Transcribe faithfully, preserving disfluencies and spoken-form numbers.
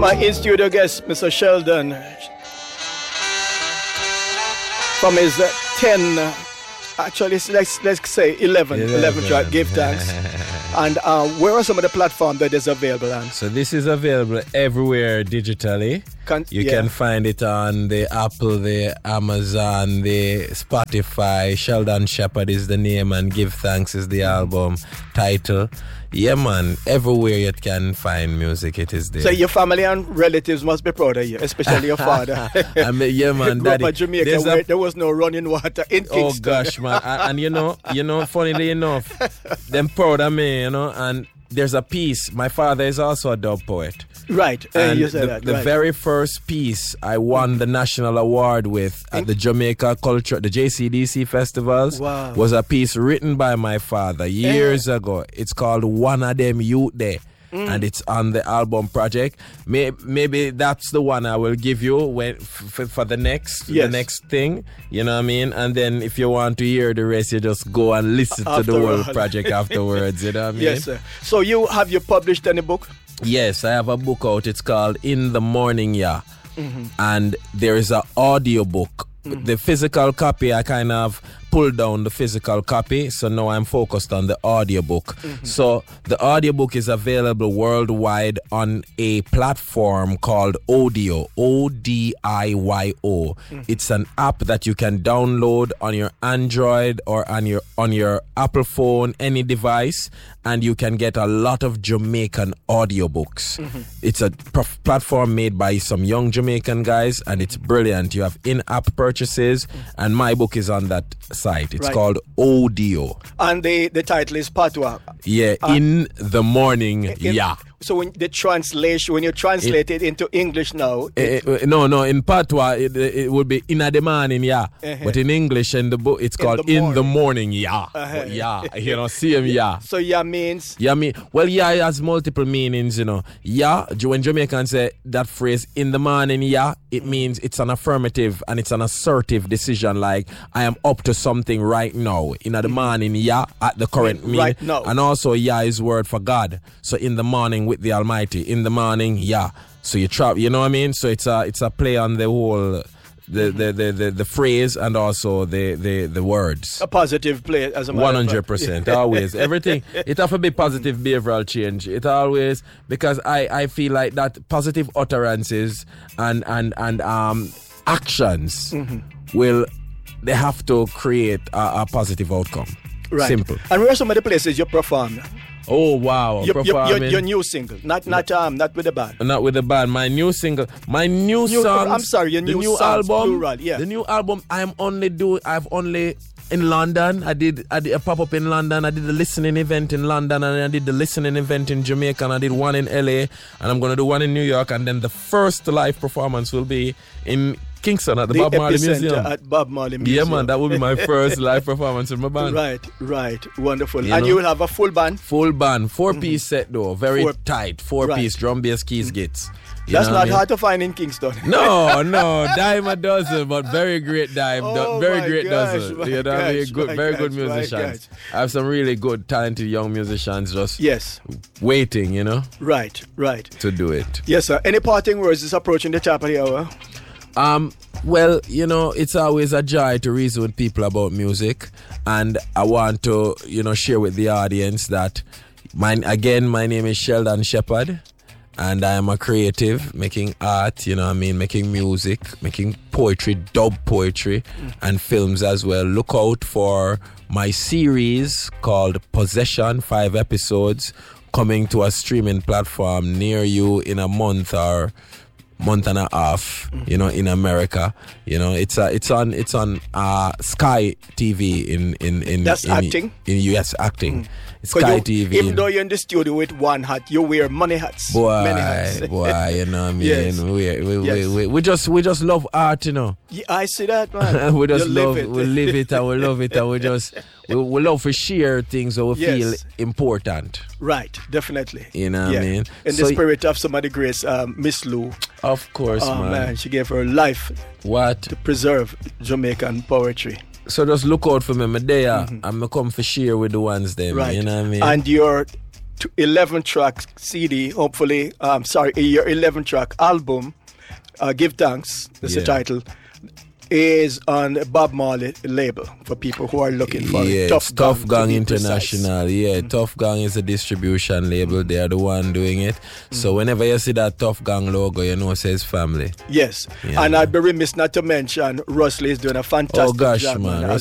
my in-studio guest, Mister Sheldon, from his uh, ten, uh, actually let's let's say eleven, eleven, eleven track, Give Thanks. And uh, where are some of the platforms that is available on? So this is available everywhere digitally. Can, you yeah. can find it on the Apple, the Amazon, the Spotify. Sheldon Shepherd is the name and Give Thanks is the album title. Yeah, man, everywhere you can find music, it is there. So your family and relatives must be proud of you, especially your father. I mean, yeah, man, Daddy. Grew up in Jamaica where a... there was no running water in Kingston. Oh gosh, man, and, and you know, you know, funnily enough, them proud of me, you know, and there's a piece. My father is also a dub poet. Right, uh, and you said the, that. the right. very first piece I won the national award with at the Jamaica Culture, the J C D C festivals, wow. was a piece written by my father years uh. ago. It's called One of Them Youth Day. Mm. And it's on the album project. Maybe, maybe that's the one I will give you when, f- for the next yes. the next thing. You know what I mean? And then if you want to hear the rest, you just go and listen After to the whole project afterwards. You know what I mean? Yes, sir. So you have you published any book? Yes, I have a book out. It's called In the Morning, Yeah. Mm-hmm. And there is an audio book. Mm-hmm. The physical copy, I kind of pulled down the physical copy, so now I'm focused on the audiobook. Mm-hmm. So the audiobook is available worldwide on a platform called Audio, O D I Y O. Mm-hmm. It's an app that you can download on your Android or on your on your Apple phone, any device, and you can get a lot of Jamaican audiobooks. Mm-hmm. It's a prof- platform made by some young Jamaican guys, and it's brilliant. You have in-app purchases, mm-hmm. and my book is on that site. It's right. called Audio. And the, the title is Patwa. Yeah, uh, In the Morning, in, yeah. So when the translation, when you translate it, it into English now... It, uh, no, no, in Patwa, it, it would be In the Morning, yeah. Uh-huh. But in English, in the book, it's called In the Morning, in the morning yeah. Uh-huh. Yeah, you know, see him, yeah. So yeah means... Yeah, mean, well, yeah, it has multiple meanings, you know. Yeah, when Jamaicans say that phrase, in the morning, yeah, it means it's an affirmative and it's an assertive decision, like, I am up to something right now. In the morning, yeah, at the current meaning. Right now. And also, yeah is word for God. So in the morning with the Almighty. In the morning, yeah. So you try, you know what I mean? So it's a it's a play on the whole... The, the, the, the, the phrase and also the, the, the words. A positive play as a matter one hundred percent always. Everything. It have to be positive behavioral change. It always, because I, I feel like that positive utterances and, and, and um actions mm-hmm. will, they have to create a, a positive outcome. Right. Simple. And where are some of the places you perform? Oh wow! Your, your, your, your new single, not not um not with the band. Not with the band. My new single, my new, new song. I'm sorry, your new, the new songs, album. Plural, yeah. The new album. I'm only do. I've only in London. I did. I did a pop up in London. I did a listening event in London, and I did the listening event in Jamaica, and I did one in L A, and I'm gonna do one in New York, and then the first live performance will be in Kingston at the, the Bob Marley Museum. At Bob Marley Museum. Yeah, man, that will be my first live performance with my band. Right, right, wonderful. You and know? you will have a full band? Full band, four-piece mm-hmm. set though, very Four. tight, four-piece, right. drum, bass, keys, gits. You That's not I mean? hard to find in Kingston. No, no, dime a dozen, but very great dime, oh very great gosh, dozen. You know, gosh, I mean? good, very gosh, good musicians. gosh. I have some really good, talented young musicians just yes, waiting, you know. Right, right. To do it. Yes, sir. Any parting words is approaching the top of the hour? Um, well, you know, it's always a joy to reason with people about music, and I want to, you know, share with the audience that, my, again, my name is Sheldon Shepherd, and I am a creative, making art, you know what I mean, making music, making poetry, dub poetry, mm. and films as well. Look out for my series called Possession, five episodes, coming to a streaming platform near you in a month or month and a half, mm-hmm. you know, in America. You know, it's uh, it's on it's on uh, Sky T V in in in that's in, acting in U S acting. Mm. Sky you, T V. Even though you're in the studio with one hat, you wear many hats. Boy, many hats. boy, you know what I mean? Yes. We, we, yes. we, we, we just we just love art, you know. Yeah, I see that, man. we just you love live it. we live it and we love it and we just we, we love to share things that we yes. feel important. Right, definitely. You know yeah. what I mean? In so, the spirit of some of the greats, um, Miss Lou. Of course, oh, man. man. She gave her life what to preserve Jamaican poetry. So just look out for me. I'm there. Mm-hmm. I'm come for share with the ones them. Right. You know what I mean? And your eleven track C D, hopefully, um, sorry, your eleven track album, uh, Give Thanks, that's Yeah. the title, is on Bob Marley label for people who are looking for yeah, it. Tough Gang, Tough Gang to be International. precise. Yeah, mm-hmm. Tough Gang is a distribution label. They are the one doing it. Mm-hmm. So whenever you see that Tough Gang logo, you know it says family. Yes, yeah, and man. I'd be remiss not to mention Rusley is doing a fantastic oh gosh, job. man, man.